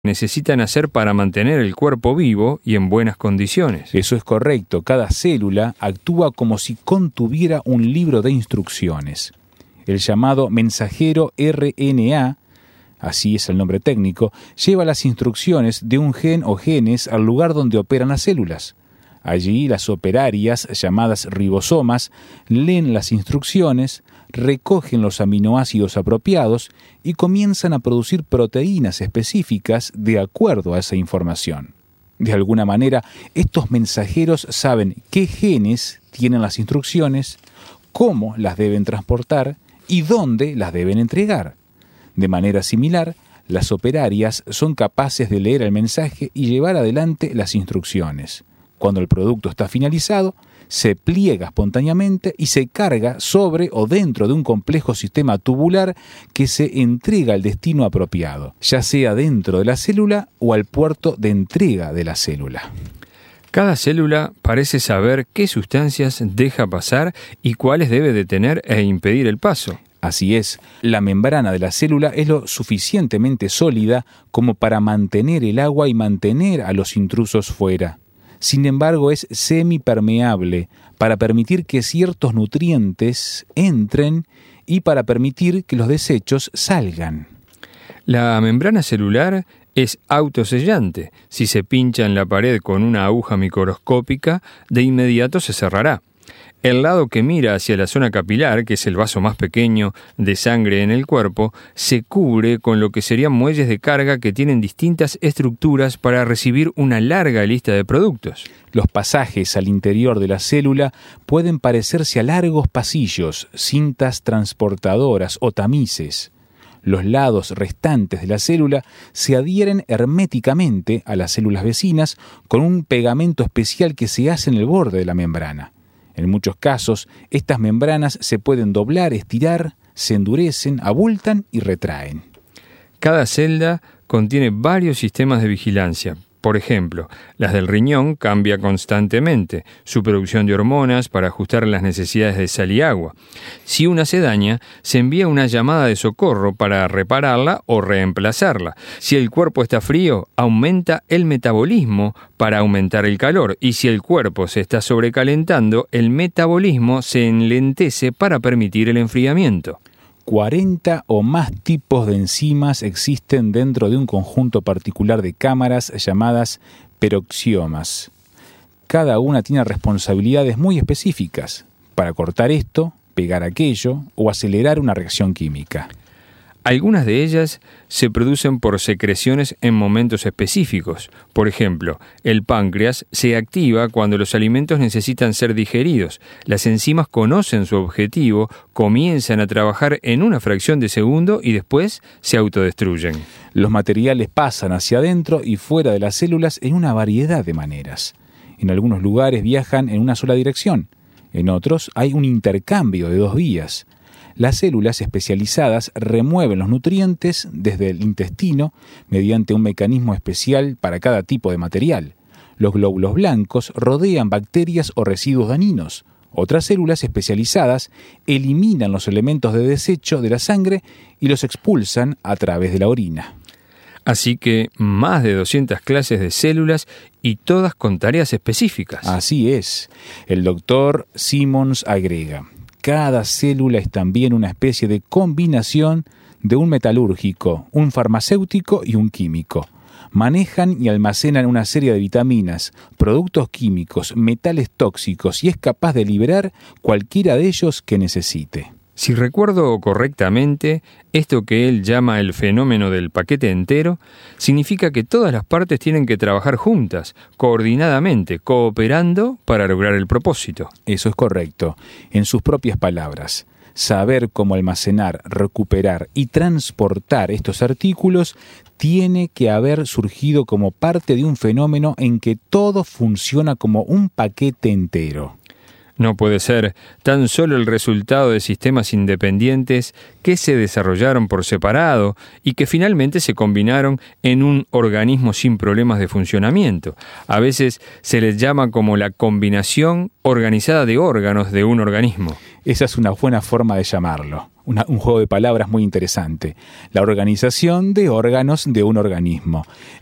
necesitan hacer para mantener el cuerpo vivo y en buenas condiciones. Eso es correcto. Cada célula actúa como si contuviera un libro de instrucciones. El llamado mensajero RNA, así es el nombre técnico, lleva las instrucciones de un gen o genes al lugar donde operan las células. Allí las operarias, llamadas ribosomas, leen las instrucciones, recogen los aminoácidos apropiados y comienzan a producir proteínas específicas de acuerdo a esa información. De alguna manera, estos mensajeros saben qué genes tienen las instrucciones, cómo las deben transportar y dónde las deben entregar. De manera similar, las operarias son capaces de leer el mensaje y llevar adelante las instrucciones. Cuando el producto está finalizado, se pliega espontáneamente y se carga sobre o dentro de un complejo sistema tubular que se entrega al destino apropiado, ya sea dentro de la célula o al puerto de entrega de la célula. Cada célula parece saber qué sustancias deja pasar y cuáles debe detener e impedir el paso. Así es, la membrana de la célula es lo suficientemente sólida como para mantener el agua y mantener a los intrusos fuera. Sin embargo, es semipermeable para permitir que ciertos nutrientes entren y para permitir que los desechos salgan. La membrana celular es autosellante. Si se pincha en la pared con una aguja microscópica, de inmediato se cerrará. El lado que mira hacia la zona capilar, que es el vaso más pequeño de sangre en el cuerpo, se cubre con lo que serían muelles de carga que tienen distintas estructuras para recibir una larga lista de productos. Los pasajes al interior de la célula pueden parecerse a largos pasillos, cintas transportadoras o tamices. Los lados restantes de la célula se adhieren herméticamente a las células vecinas con un pegamento especial que se hace en el borde de la membrana. En muchos casos, estas membranas se pueden doblar, estirar, se endurecen, abultan y retraen. Cada celda contiene varios sistemas de vigilancia. Por ejemplo, las del riñón cambia constantemente su producción de hormonas para ajustar las necesidades de sal y agua. Si una se daña, se envía una llamada de socorro para repararla o reemplazarla. Si el cuerpo está frío, aumenta el metabolismo para aumentar el calor. Y si el cuerpo se está sobrecalentando, el metabolismo se enlentece para permitir el enfriamiento. 40 o más tipos de enzimas existen dentro de un conjunto particular de cámaras llamadas peroxiomas. Cada una tiene responsabilidades muy específicas para cortar esto, pegar aquello o acelerar una reacción química. Algunas de ellas se producen por secreciones en momentos específicos. Por ejemplo, el páncreas se activa cuando los alimentos necesitan ser digeridos. Las enzimas conocen su objetivo, comienzan a trabajar en una fracción de segundo y después se autodestruyen. Los materiales pasan hacia adentro y fuera de las células en una variedad de maneras. En algunos lugares viajan en una sola dirección. En otros hay un intercambio de dos vías. Las células especializadas remueven los nutrientes desde el intestino mediante un mecanismo especial para cada tipo de material. Los glóbulos blancos rodean bacterias o residuos dañinos. Otras células especializadas eliminan los elementos de desecho de la sangre y los expulsan a través de la orina. Así que más de 200 clases de células y todas con tareas específicas. Así es. El doctor Simmons agrega: cada célula es también una especie de combinación de un metalúrgico, un farmacéutico y un químico. Manejan y almacenan una serie de vitaminas, productos químicos, metales tóxicos y es capaz de liberar cualquiera de ellos que necesite. Si recuerdo correctamente, esto que él llama el fenómeno del paquete entero, significa que todas las partes tienen que trabajar juntas, coordinadamente, cooperando para lograr el propósito. Eso es correcto. En sus propias palabras, saber cómo almacenar, recuperar y transportar estos artículos tiene que haber surgido como parte de un fenómeno en que todo funciona como un paquete entero. No puede ser tan solo el resultado de sistemas independientes que se desarrollaron por separado y que finalmente se combinaron en un organismo sin problemas de funcionamiento. A veces se les llama como la combinación organizada de órganos de un organismo. Esa es una buena forma de llamarlo. Un juego de palabras muy interesante. La organización de órganos de un organismo.